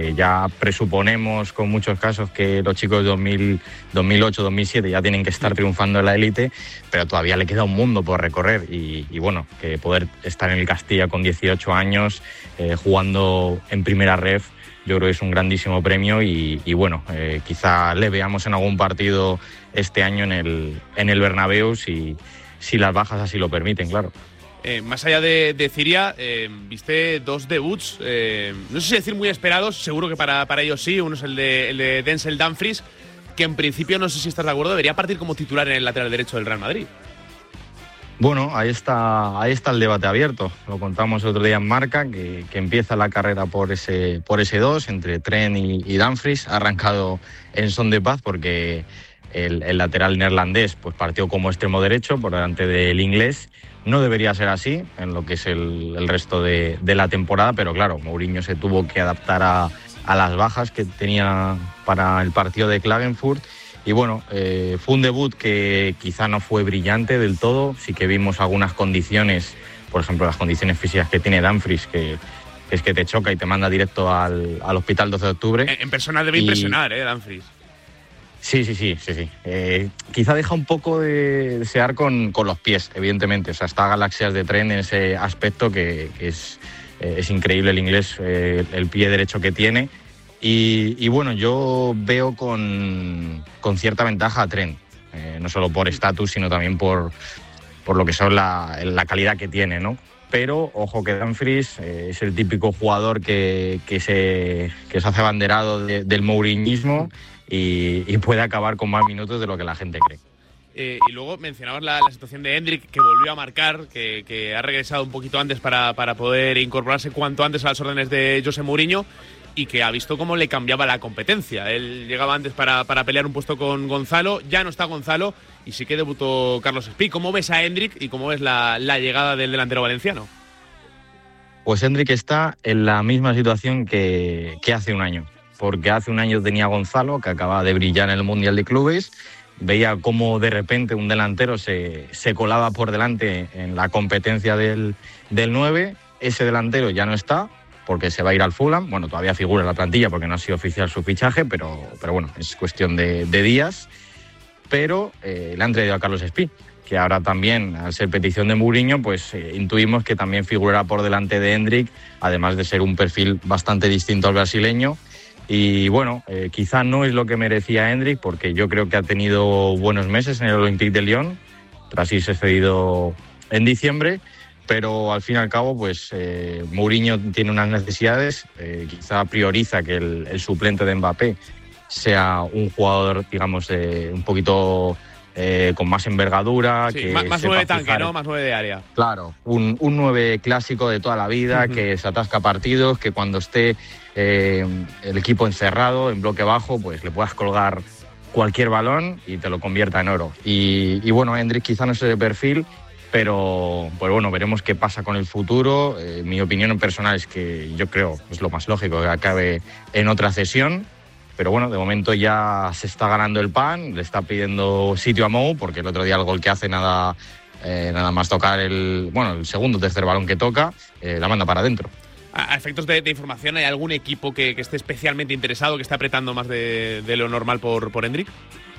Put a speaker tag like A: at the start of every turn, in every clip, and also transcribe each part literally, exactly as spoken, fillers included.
A: que ya presuponemos con muchos casos que los chicos de dos mil, dos mil ocho, dos mil siete ya tienen que estar triunfando en la élite, pero todavía le queda un mundo por recorrer y, y bueno, que poder estar en el Castilla con dieciocho años, eh, jugando en primera ref, yo creo que es un grandísimo premio y, y bueno, eh, quizá le veamos en algún partido este año en el, en el Bernabéu si, si las bajas así lo permiten, claro.
B: Eh, más allá de, de Ciria, eh, viste dos debuts, eh, no sé si decir muy esperados, seguro que para, para ellos sí. Uno es el de, el de Denzel Dumfries, que en principio, no sé si estás de acuerdo, debería partir como titular en el lateral derecho del Real Madrid.
A: Bueno, ahí está, ahí está el debate abierto. Lo contamos el otro día en Marca, que, que empieza la carrera por ese, por ese dos, entre Trent y, y Dumfries. Ha arrancado en son de paz porque el, el lateral neerlandés pues partió como extremo derecho por delante del inglés. No debería ser así en lo que es el, el resto de, de la temporada, pero claro, Mourinho se tuvo que adaptar a, a las bajas que tenía para el partido de Klagenfurt. Y bueno, eh, fue un debut que quizá no fue brillante del todo. Sí que vimos algunas condiciones, por ejemplo, las condiciones físicas que tiene Dumfries, que es que te choca y te manda directo al, al hospital doce de octubre.
B: En, en persona debe y... impresionar, ¿eh, Dumfries?
A: Sí, sí, sí, sí, sí. Eh, quizá deja un poco de desear con, con los pies, evidentemente. O sea, está a galaxias de tren en ese aspecto que, que es, eh, es increíble el inglés, eh, el pie derecho que tiene. Y, y bueno, yo veo con, con cierta ventaja a Trent, eh, no solo por estatus, sino también por, por lo que son la, la calidad que tiene, ¿no? Pero, ojo que Dumfries eh, es el típico jugador que, que, se, que se hace abanderado de, del mouriñismo y, y puede acabar con más minutos de lo que la gente cree.
B: Eh, y luego mencionabas la, la situación de Endrick, que volvió a marcar, que, que ha regresado un poquito antes para, para poder incorporarse cuanto antes a las órdenes de José Mourinho y que ha visto cómo le cambiaba la competencia. Él llegaba antes para, para pelear un puesto con Gonzalo, ya no está Gonzalo y sí que debutó Carlos Espí. ¿Cómo ves a Endrick y cómo ves la, la llegada del delantero valenciano?
A: Pues Endrick está en la misma situación que, que hace un año, porque hace un año tenía a Gonzalo, que acababa de brillar en el Mundial de Clubes. Veía cómo de repente un delantero se, se colaba por delante en la competencia del, del nueve. Ese delantero ya no está, porque se va a ir al Fulham. Bueno, todavía figura en la plantilla porque no ha sido oficial su fichaje, pero, pero bueno, es cuestión de, de días. Pero eh, le han traído a Carlos Espí, que ahora también, al ser petición de Mourinho, pues eh, intuimos que también figurará por delante de Endrick, además de ser un perfil bastante distinto al brasileño. Y bueno, eh, quizá no es lo que merecía Endrick, porque yo creo que ha tenido buenos meses en el Olympique de Lyon, tras irse cedido en diciembre, pero al fin y al cabo, pues eh, Mourinho tiene unas necesidades, eh, quizá prioriza que el, el suplente de Mbappé sea un jugador, digamos, eh, un poquito eh, con más envergadura.
B: Sí,
A: que
B: más, más nueve tanque, ¿no? Más nueve de área.
A: Claro, un, un nueve clásico de toda la vida, uh-huh. que se atasca partidos, que cuando esté eh, el equipo encerrado, en bloque bajo, pues le puedas colgar cualquier balón y te lo convierta en oro. Y, y bueno, Endrick quizá no es ese perfil, pero pues bueno, veremos qué pasa con el futuro. Eh, mi opinión personal es que yo creo es lo más lógico que acabe en otra cesión. Pero bueno, de momento ya se está ganando el pan, le está pidiendo sitio a Mou, porque el otro día el gol que hace nada, eh, nada más tocar el, bueno, el segundo o tercer balón que toca, eh, la manda para adentro.
B: A efectos de, de información, ¿hay algún equipo que, que esté especialmente interesado, que esté apretando más de, de lo normal por, por Endrick?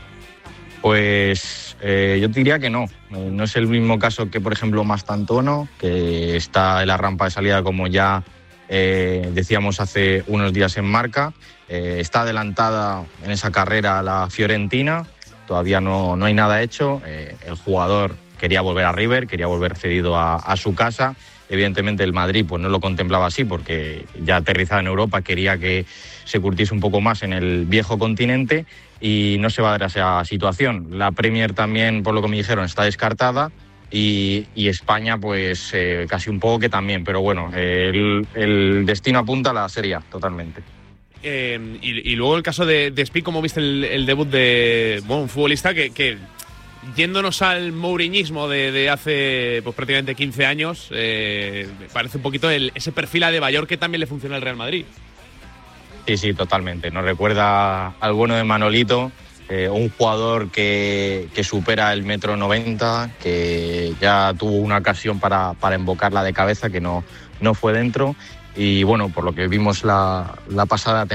A: Pues eh, yo te diría que no. Eh, no es el mismo caso que, por ejemplo, Mastantuono, que está en la rampa de salida, como ya eh, decíamos hace unos días en Marca. Eh, está adelantada en esa carrera la Fiorentina, todavía no, no hay nada hecho. Eh, el jugador quería volver a River, quería volver cedido a, a su casa. Evidentemente el Madrid pues no lo contemplaba así, porque ya aterrizada en Europa quería que se curtiese un poco más en el viejo continente y no se va a dar esa situación. La Premier también, por lo que me dijeron, está descartada. Y, y España, pues eh, casi un poco que también, pero bueno, eh, el, el destino apunta a la Serie A totalmente.
B: Eh, y, y luego el caso de, de Espí, ¿cómo viste el, el debut de bueno, un futbolista que, que yéndonos al mouriñismo de, de hace pues, prácticamente quince años, eh, parece un poquito el, ese perfil a de Bayor que también le funciona al Real Madrid?
A: Sí, sí, totalmente. Nos recuerda al bueno de Manolito, eh, un jugador que, que supera el metro noventa, que ya tuvo una ocasión para, para embocarla de cabeza, que no, no fue dentro. Y bueno, por lo que vimos la, la pasada temporada,